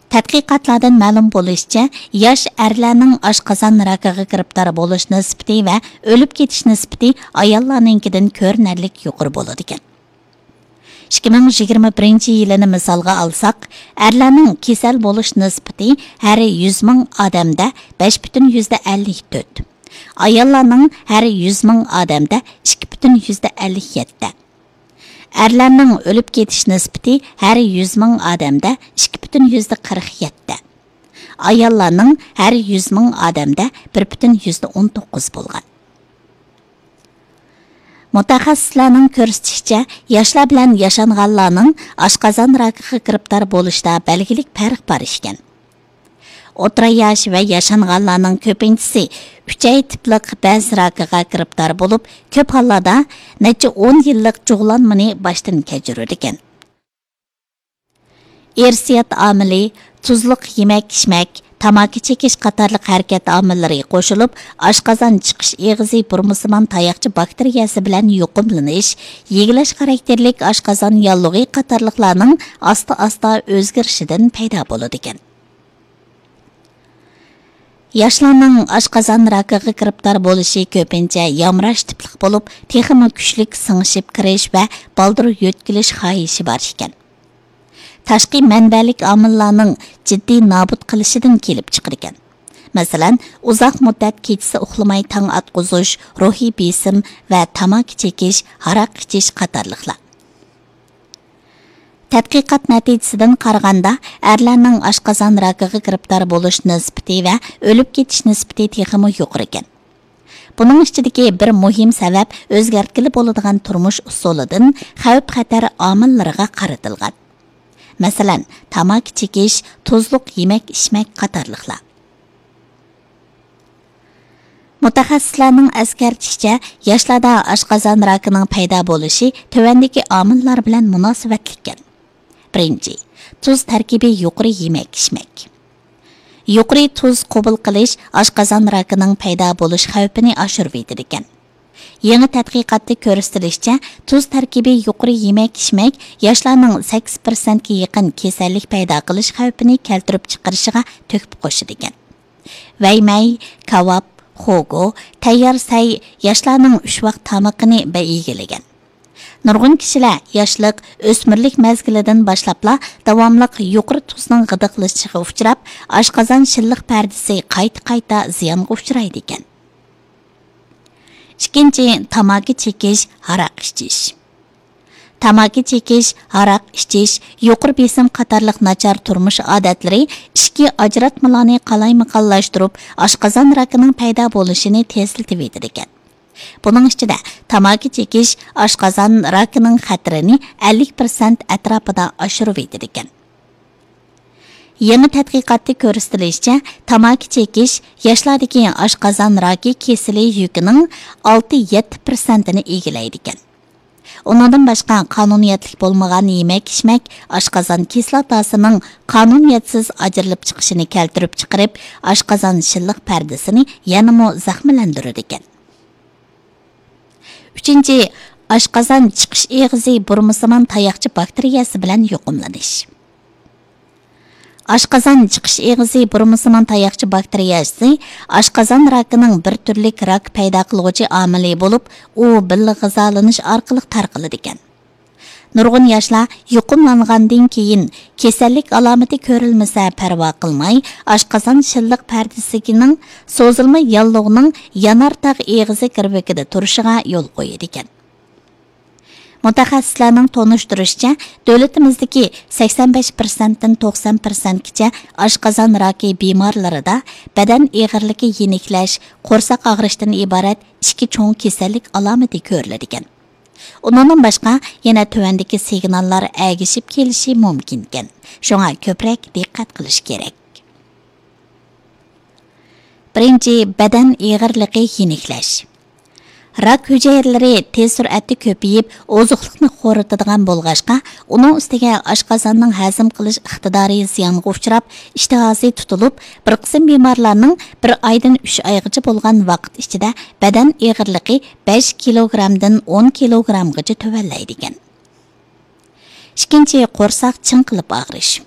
Tədqiqatlardan ma'lum bo'lishicha, yosh erlarning oshqozon rakiga giribdor bo'lish nisbati va o'lib ketish nisbati ayollarninkidan ko'rinarli yuqori bo'ladi ekan. 2021-yilini misolga olsak, erlarning kasal bo'lish nisbati har 100 ming odamda 5,54. Ayollarning har 100 ming odamda 2,57. Erlarning o'lib ketish nisbati har 100 ming odamda 2,47. Ayollarning har 100 ming odamda 1,19 bo'lgan. Mutaxassislarning ko'rsatishicha, yoshlar bilan yashanganlarning oshqozon rakiga giribdor bo'lishda belgilik farq bor ekan. O'rta yosh va yashanganlarning ko'pinchisi 3 ay tiplik bez rakiga giribdor bo'lib, ko'p hollarda necha 10 yillik jug'lanmani boshdan kechiradi ekan. Irsiyat omili, tuzliq yemak-ichmak, tamaki chekish qatorliq harakat omillari qo'shilib, oshqozon chiqish eg'izi burmusimon tayoqchi bakteriyasi bilan yuqumlanish, yegilish xarakterlik oshqozon yallig'i qatorliqlarning asta-asta o'zgarishidan paydo bo'ladi ekan. Yoshlarning oshqozon rakiga giribdor bo'lishi ko'pincha yomrash tiplik bo'lib, texmi kuchlik singishib kirish va baldir yo'tkilish xohishi bor ekan. Tashqi manbalik omillarning jiddiy nobud qilishidan kelib chiqar ekan. Masalan, uzoq muddat kechasi uxlamay tong atqizish, ruhiy besim va tamaki chekish, aroq ichish qatorliqlar. Tadqiqot natijasidan qaraganda, erlarning oshqozon rakiga giribdor bo'lish nisbati va o'lib ketish nisbati texmi yuqori ekan. Buning ichidagi bir muhim sabab o'zgartgili bo'ladigan turmush usulidan xavf-xatar omillariga qaratilgan. Masalan, tamaki chekish, tuzliq yemak-ichmak qatorliqlar. Mutaxassislarning eskartishicha, yoshlarda oshqozon rakining paydo bo'lishi tuvandagi omillar bilan munosabatli ekan. Birinchi, tuz tarkibi yuqori yemak-ichmak. Yuqori tuz qabul qilish oshqozon rakining paydo bo'lish xavfini oshirib ekan. Yangi tadqiqotda ko'rsatilishicha, tuz tarkibi yuqori yemak-ichmak yoshlarning 8% ga yaqin kasallik paydo qilish xavfini keltirib chiqarishiga to'kib qo'shadi ekan. Vaymay, kavob, xogo, tayyor say yoshlarning 3 vaqt tamoqini beyigilagan. Nurg'un kishilar yoshlik, o'smirlik mezgilidan boshlabla davomliq yuqori tuzning g'idiqlashiga uchrab, oshqozon shilliq pardasi qayta ziyonga uchraydi ekan. Ikkinchi, tamaki chekish, aroq ichish. Tamaki chekish, aroq ichish, yuqori besim qatorliq nachar turmush odatlari ichki ajratmalarni qalaymaqonlashtirib, oshqozon rakining paydo bo'lishini tezlatib ekan. Buning ichida tamaki chekish oshqozon rakining xatarini 50% atrofida oshirib ekan. Yangi tadqiqotda ko'rsatilishicha, tamaki chekish yoshlardagi oshqozon raki kesili yukining 6-7% ni egallaydi ekan. Undan boshqa qonuniyatlik bo'lmagan yemak-ichmak oshqozon kislotasining qonuniyatsiz ajrilib chiqishini keltirib chiqarib, oshqozon shilliq pardasini yanada zaxmlantiradi ekan. Uchinchi, oshqozon chiqish eg'izi burmusimon tayoqchi bakteriyasi bilan yuqumlanish. Oshqozon chiqish eg'izi burmusimon tayoqchi bakteriyasi oshqozon rakining bir turlik rak paydo qiluvchi omili bo'lib, u billa g'izolanish orqali tarqaladi ekan. Nurg'un yoshlar yuqumlangandan keyin kasallik alomati ko'rilmasa parvo qilmay, oshqozon shilliq pardasining so'zilma yallig'ining yanartaq eg'izi kirvikida turishiga yo'l qo'yadi ekan. Mutaxassislarning tonishtirishicha, davlatimizdagi 85% dan 90% gacha oshqozon raki bemorlarida badan og'irligi, yeniklash, qo'rsoq og'rishidan iborat ikki cho'ng kasallik alomati ko'riladi ekan. Undan boshqa yana tuvandagi signallar agishib kelishi mumkin ekan. Shunga ko'proq diqqat qilish kerak. Birinchi, badan og'irligi, yeniklash. Rak hujayralari tez sur'atda ko'payib, oziqlikni xo'ritadigan bo'lg'ashqa, uning ustiga oshqozonning hazm qilish iqtidori ziyonga uchrab, ishtihosi tutilib, bir qism bemorlarning 1 oydan 3 oygacha bo'lgan vaqt ichida badan og'irligi 5 kilogramdan 10 kilogramgacha tuvallaydi ekan. Ikkinchi, qo'rsoq chinqilib og'rish.